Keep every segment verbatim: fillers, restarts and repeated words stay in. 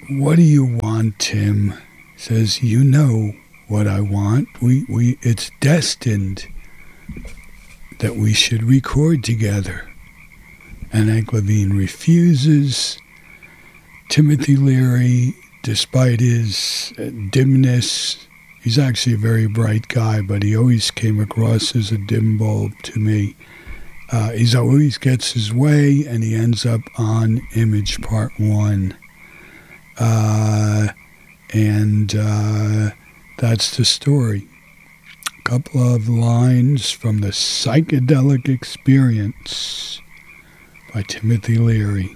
what do you want, Tim? Says, you know what I want. We, we, it's destined that we should record together. And Hank Levine refuses. Timothy Leary, despite his dimness, he's actually a very bright guy, but he always came across as a dim bulb to me. Uh, he's always gets his way, and he ends up on Image Part One. Uh, and uh, that's the story. A couple of lines from The Psychedelic Experience by Timothy Leary.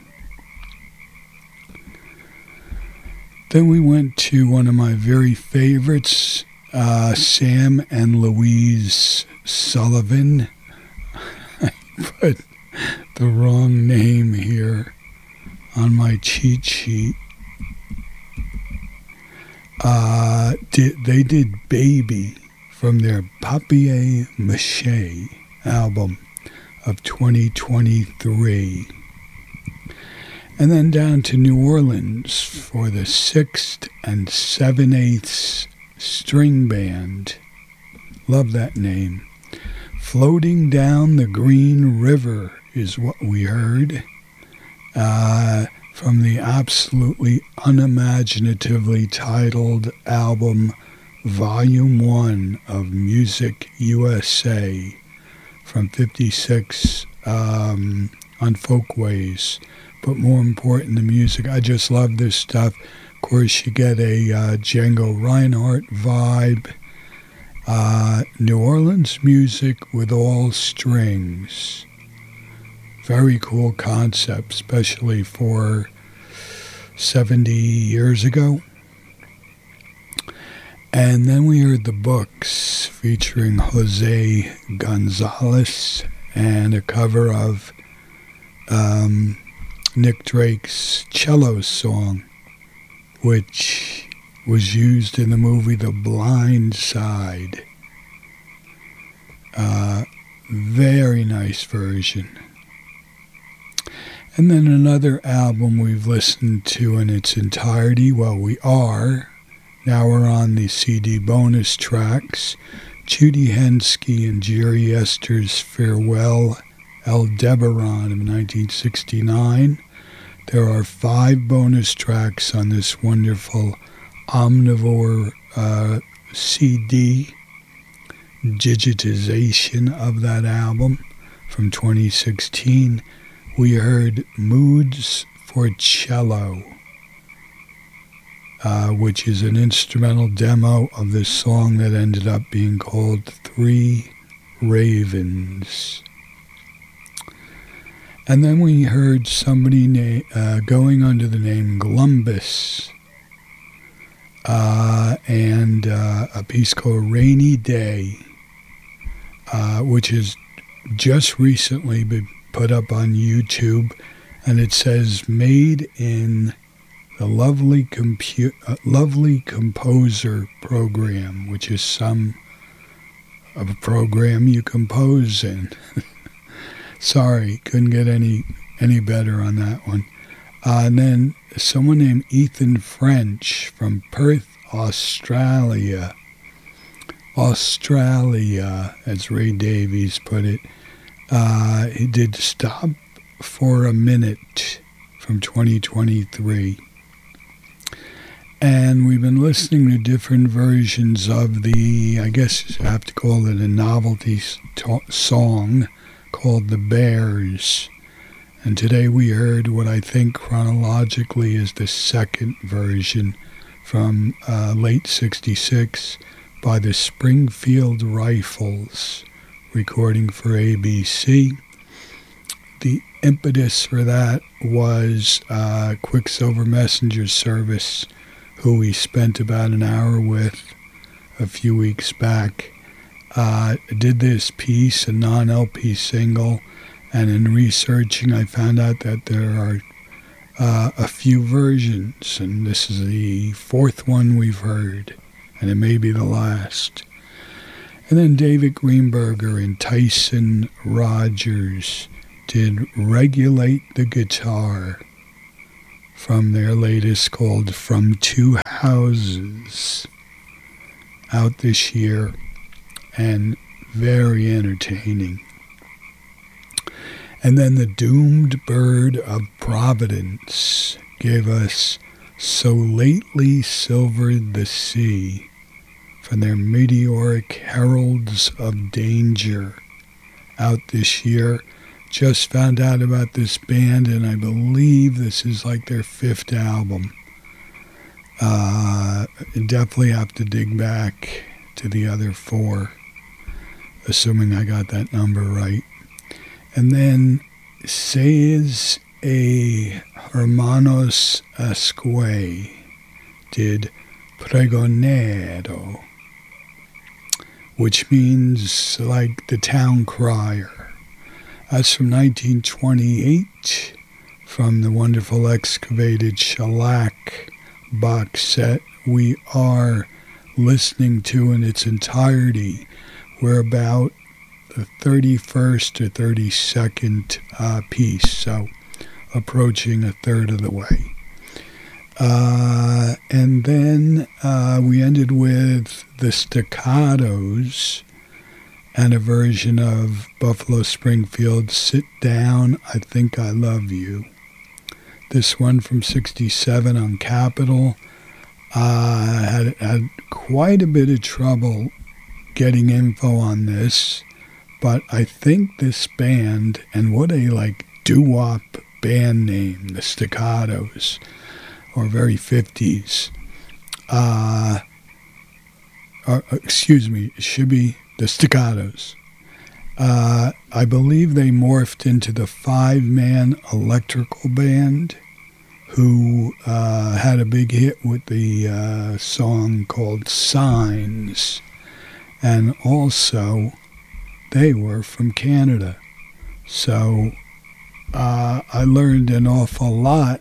Then we went to one of my very favorites, uh, Sam and Louise Sullivan. I put the wrong name here on my cheat sheet. Uh, did, they did Baby from their Papier-Mâché album of twenty twenty-three. And then down to New Orleans for the Sixth and Seven Eighths String Band. Love that name. Floating Down the Green River is what we heard uh, from the absolutely unimaginatively titled album Volume one of Music U S A from fifty-six um, on Folkways. But more important, the music. I just love this stuff. Of course, you get a uh, Django Reinhardt vibe. Uh, New Orleans music with all strings. Very cool concept, especially for seventy years ago. And then we heard the Books featuring Jose Gonzalez and a cover of um, Nick Drake's cello song, which was used in the movie The Blind Side. Uh, very nice version. And then another album we've listened to in its entirety. Well, we are. Now we're on the C D bonus tracks. Judy Henske and Jerry Esther's Farewell Aldebaran of nineteen sixty-nine. There are five bonus tracks on this wonderful Omnivore uh, C D digitization of that album from twenty sixteen. We heard Moods for Cello, uh, which is an instrumental demo of this song that ended up being called Three Ravens. And then we heard somebody na- uh, going under the name Glumbus, uh, and uh, a piece called Rainy Day, uh, which has just recently been put up on YouTube, and it says made in the lovely compu- uh, lovely composer program, which is some of a program you compose in. Sorry, couldn't get any any better on that one. Uh, and then someone named Ethan French from Perth, Australia. Australia, as Ray Davies put it. Uh, he did Stop for a Minute from twenty twenty-three. And we've been listening to different versions of the, I guess you have to call it a novelty to- song called The Bears. And today we heard what I think chronologically is the second version from uh, late sixty-six by the Springfield Rifles, recording for A B C. The impetus for that was uh, Quicksilver Messenger Service, who we spent about an hour with a few weeks back. Uh, did this piece, a non-L P single, and in researching I found out that there are uh, a few versions, and this is the fourth one we've heard, and it may be the last. And then David Greenberger and Tyson Rogers did Regulate the Guitar from their latest called From Two Houses, out this year, and very entertaining. And then the Doomed Bird of Providence gave us So Lately Silvered the Sea from their Meteoric Heralds of Danger, out this year. Just found out about this band, and I believe this is like their fifth album. Uh, definitely have to dig back to the other four, assuming I got that number right. And then Seis e Hermanos Asque did Pregonero, which means like the town crier. That's from nineteen twenty-eight, from the wonderful Excavated Shellac box set we are listening to in its entirety. We're about the thirty-first or thirty-second uh, piece, so approaching a third of the way. Uh, and then uh, we ended with the Staccatos and a version of Buffalo Springfield's Sit Down, I Think I Love You. This one from sixty-seven on Capitol. Uh, had, had quite a bit of trouble getting info on this, but I think this band, and what a like doo-wop band name, the Staccatos, or very fifties. Uh, or, excuse me, it should be the Staccatos. Uh, I believe they morphed into the five-man electrical band who uh, had a big hit with the uh, song called Signs. And also, they were from Canada. So uh, I learned an awful lot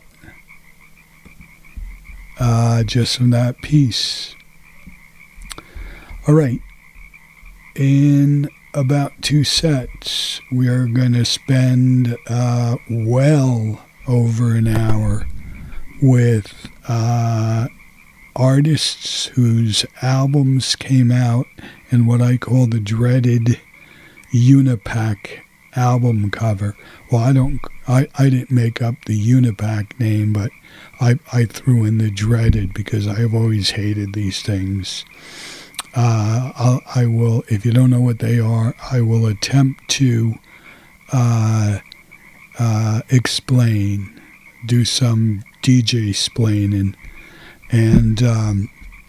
uh, just from that piece. All right. In about two sets, we are going to spend uh, well over an hour with uh, artists whose albums came out in what I call the dreaded Unipack album cover. Well, I don't, I, I didn't make up the Unipack name, but I, I threw in the dreaded because I have always hated these things. Uh, I'll, I will, if you don't know what they are, I will attempt to uh, uh, explain, do some D J splaining, and um,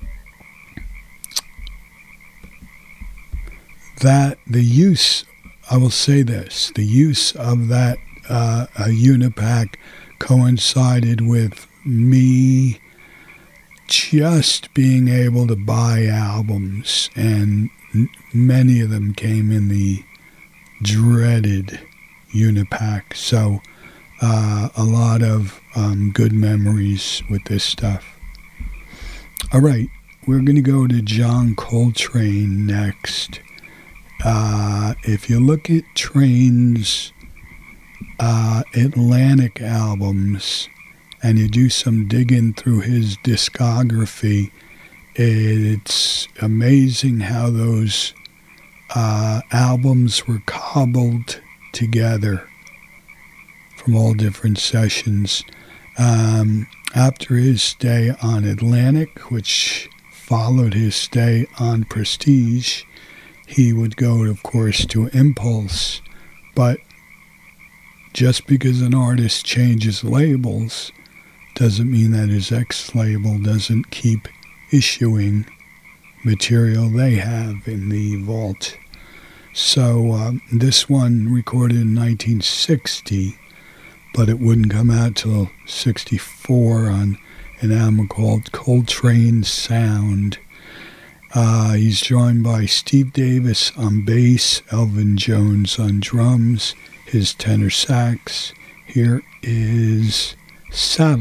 that the use, I will say this, the use of that uh, a Unipack coincided with me just being able to buy albums, and n- many of them came in the dreaded Unipack. So uh, a lot of um, good memories with this stuff. All right, we're going to go to John Coltrane next. Uh, if you look at Train's uh, Atlantic albums, and you do some digging through his discography, it's amazing how those uh, albums were cobbled together from all different sessions. Um, after his stay on Atlantic, which followed his stay on Prestige, he would go, of course, to Impulse. But just because an artist changes labels doesn't mean that his ex-label doesn't keep issuing material they have in the vault. So um, this one recorded in nineteen sixty, but it wouldn't come out till sixty-four on an album called Coltrane Sound. Uh, he's joined by Steve Davis on bass, Elvin Jones on drums, his tenor sax. Here is Satellite.